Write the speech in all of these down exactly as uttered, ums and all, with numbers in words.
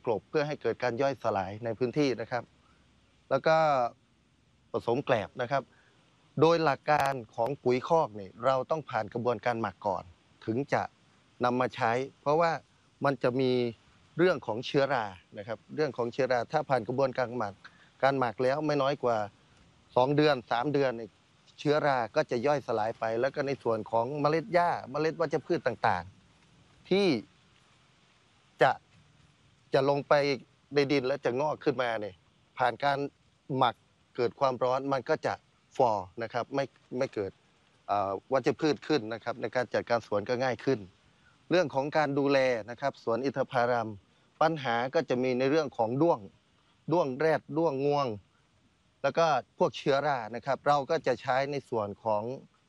กลบเพื่อให้เกิดการย่อยสลายในพื้นที่นะครับ แล้วก็ผสมแกลบนะครับ โดยหลักการของปุ๋ยคอกเนี่ยเราต้องผ่านกระบวนการหมักก่อน ถึงจะนำมาใช้ เพราะว่ามันจะมีเรื่องของเชื้อรานะครับ เรื่องของเชื้อราถ้าผ่านกระบวนการหมักการหมักแล้วไม่น้อยกว่าสองเดือนสามเดือนเชื้อราก็จะย่อยสลายไป แล้วก็ในส่วนของเมล็ดหญ้าเมล็ดวัชพืชต่างๆ ที่จะจะลงไปในดินแล้วจะงอกขึ้นมาเนี่ยผ่านการหมักเกิดความร้อนมันก็จะฟอนะครับไม่ไม่เกิดวัชพืชขึ้นนะครับในการจัดการสวนก็ง่ายขึ้น เรื่องของการดูแลนะครับสวนอินทผลัมปัญหาก็จะมีในเรื่องของด้วงด้วงแรดด้วงงวงแล้วก็พวกเชื้อรานะครับเราก็จะใช้ในส่วนของ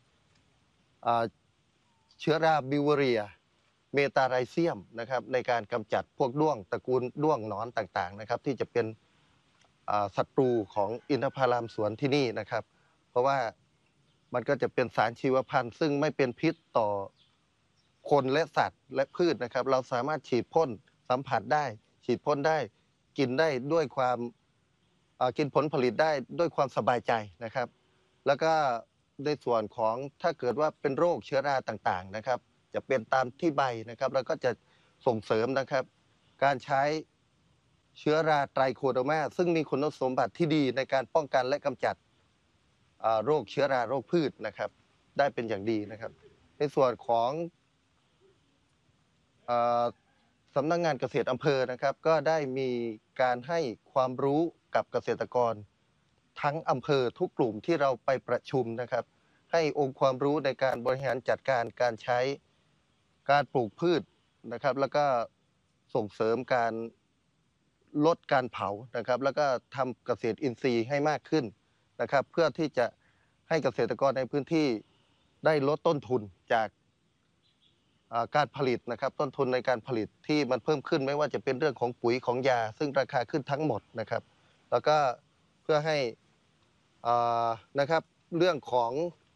เชื้อราบิวเรียเมตาไรเซียมนะครับในการกำจัดพวกด้วงตระกูลด้วงหนอนต่างๆนะครับที่จะเป็นศัตรูของอินทผลัมสวนที่นี่นะครับเพราะว่ามันก็จะเป็นสารชีวพันธุ์ซึ่งไม่เป็นพิษต่อคนและสัตว์และพืชนะครับเราสามารถฉีดพ่นสัมผัสได้ฉีดพ่นได้กินได้ด้วยความกินผลผลิตได้ด้วยความสบายใจนะครับแล้วก็ในส่วนของถ้าเกิดว่าเป็นโรคเชื้อราต่างๆนะครับจะเป็นตามที่ใบนะครับเราก็จะส่งเสริมนะครับการใช้เชื้อราไตรโคโดมาซึ่งมีคุณสมบัติที่ดีในการป้องกันและกำจัดโรคเชื้อราโรคพืชนะครับได้เป็นอย่างดีนะครับในส่วนของสำนักงานเกษตรอำเภอนะครับก็ได้มีการให้ความรู้กับเกษตรกรทั้งอำเภอทุกกลุ่มที่เราไปประชุมนะครับให้องค์ความรู้ในการบริหารจัดการการใช้การปลูกพืชนะครับแล้วก็ส่งเสริมการลดการเผานะครับแล้วก็ทำเกษตรอินทรีย์ให้มากขึ้นนะครับเพื่อที่จะให้เกษตรกรในพื้นที่ได้ลดต้นทุนจากการผลิตนะครับต้นทุนในการผลิตที่มันเพิ่มขึ้นไม่ว่าจะเป็นเรื่องของปุ๋ยของยาซึ่งราคาขึ้นทั้งหมดนะครับแล้วก็เพื่อให้นะครับเรื่องของ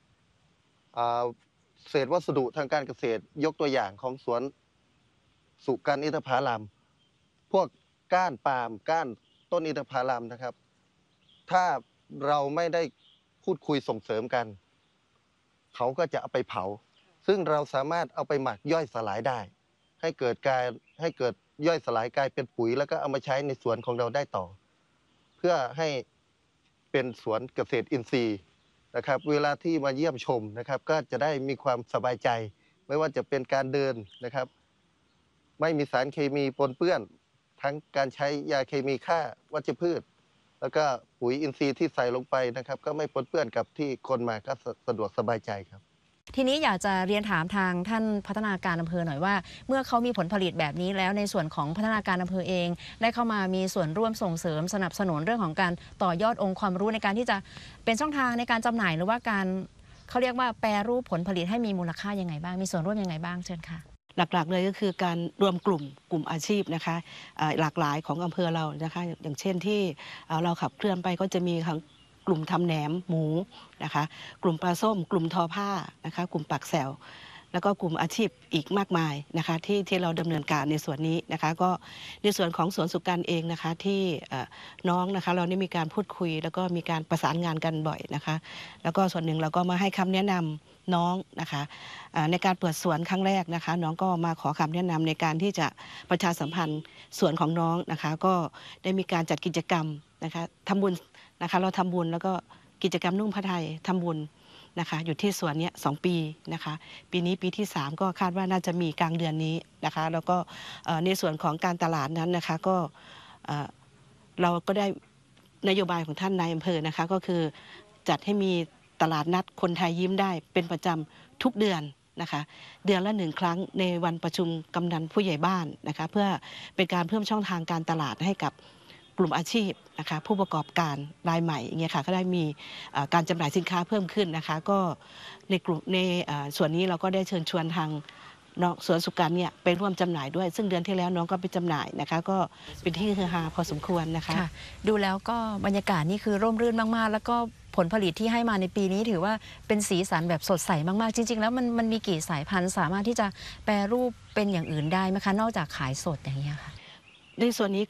เศษวัสดุทางการเกษตรยกตัวอย่างของสวนสุกันอินทผลัมพวกก้านปาล์มก้านต้นอินทผลัมนะครับถ้าเราไม่ได้พูดคุยส่งเสริมกันเขาก็จะเอาไปเผาซึ่งเราสามารถเอาไปหมักย่อยสลายได้ให้เกิดการให้เกิดย่อยสลายกลายเป็นปุ๋ยแล้วก็เอามาใช้ในสวนของเราได้ต่อเพื่อให้เป็นสวนเกษตรอินทรีย์นะครับเวลาที่มาเยี่ยมชมนะครับก็จะได้มีความสบายใจไม่ว่าจะเป็นการเดินนะครับไม่มีสารเคมีปนเปื้อนทั้งการใช้ยาเคมีฆ่าวัชพืชแล้วก็ปุ๋ยอินทรีย์ที่ใส่ลงไปนะครับก็ไม่ปนเปื้อนกับที่คนมาก็สะดวกสบายใจครับทีนี้อยากจะเรียนถามทางท่านพัฒนาการอำเภอหน่อยว่าเมื่อเขามีผลผลิตแบบนี้แล้วในส่วนของพัฒนาการอำเภอเองได้เข้ามามีส่วนร่วมส่งเสริมสนับสนุนเรื่องของการต่อยอดองค์ความรู้ในการที่จะเป็นช่องทางในการจำหน่ายหรือว่าการเขาเรียกว่าแปรรูปผลผลิตให้มีมูลค่ายังไงบ้างมีส่วนร่วมยังไงบ้างเชิญค่ะหลักๆเลยก็คือการรวมกลุ่มกลุ่มอาชีพนะคะหลากหลายของอำเภอเรานะคะอย่างเช่นที่เราขับเคลื่อนไปก็จะมีกลุ่มทำแหนมหมูนะคะกลุ่มปลาส้มกลุ่มทอผ้านะคะกลุ่มปักแซวแล้วก็กลุ่มอาชีพอีกมากมายนะคะที่ที่เราดำเนินการในส่วนนี้นะคะก็ในส่วนของสวนสุกันเองนะคะที่น้องนะคะเราได้มีการพูดคุยแล้วก็มีการประสานงานกันบ่อยนะคะแล้วก็ส่วนหนึ่งเราก็มาให้คำแนะนำน้องนะคะในการเปิดสวนครั้งแรกนะคะน้องก็มาขอคำแนะนำในการที่จะประชาสัมพันธ์สวนของน้องนะคะก็ได้มีการจัดกิจกรรมนะคะทำบุญนะคะเราทำบุญแล้วก็กิจกรรมนุ่งผ้าไทยทำบุญนะคะอยู่ที่สวนนี้สองปีนะคะปีนี้ปีที่สามก็คาดว่าน่าจะมีกลางเดือนนี้นะคะแล้วก็ในส่วนของการตลาดนั้นนะคะก็เราก็ได้นโยบายของท่านนายอำเภอนะคะก็คือจัดให้มีตลาดนัดคนไทยยิ้มได้เป็นประจำทุกเดือนนะคะเดือนละหนึ่งครั้งในวันประชุมกำนันผู้ใหญ่บ้านนะคะเพื่อเป็นการเพิ่มช่องทางการตลาดให้กับกลุ่มอาชีพนะคะผู้ประกอบการรายใหม่อย่างเงี้ยค่ะก็ได้มีการจำหน่ายสินค้าเพิ่มขึ้นนะคะก็ในกลุ่มในส่วนนี้เราก็ได้เชิญชวนทางน้องสวนสุกันเนี่ยไปร่วมจำหน่ายด้วยซึ่งเดือนที่แล้วน้องก็ไปจำหน่ายนะคะก็เป็นที่ฮือฮาพอสมควรนะคะดูแล้วก็บรรยากาศนี่คือร่มรื่นมากๆแล้วก็ผลผลิตที่ให้มาในปีนี้ถือว่าเป็นสีสันแบบสดใสมากๆจริงๆแล้วมันมันมีกี่สายพันธุ์สามารถที่จะแปรรูปเป็นอย่างอื่นได้ไหมคะนอกจากขายสดอย่างเงี้ยค่ะในส่วนนี้